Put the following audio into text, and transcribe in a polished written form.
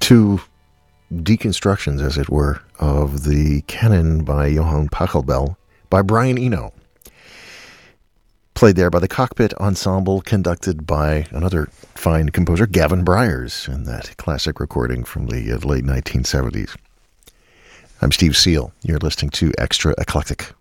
two deconstructions, as it were, of the canon by Johann Pachelbel by Brian Eno. Played there by the Cockpit Ensemble, conducted by another fine composer, Gavin Bryars, in that classic recording from the late 1970s. I'm Steve Seal. You're listening to Extra Eclectic.